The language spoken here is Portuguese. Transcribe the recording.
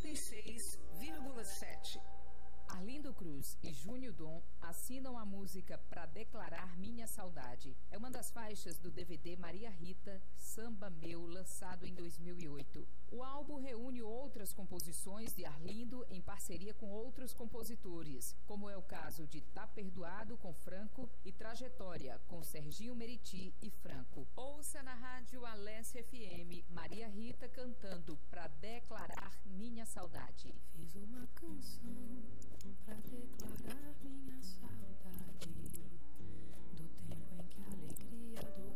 96,7. Arlindo Cruz e Júnior Dom assinam a música Pra Declarar Minha Saudade. É uma das faixas do DVD Maria Rita, Samba Meu, lançado em 2008. O álbum reúne outras composições de Arlindo em parceria com outros compositores, como é o caso de Tá Perdoado com Franco e Trajetória com Serginho Meriti e Franco. Ouça na rádio Alessia FM Maria Rita cantando Pra Declarar Minha Saudade. Fiz uma canção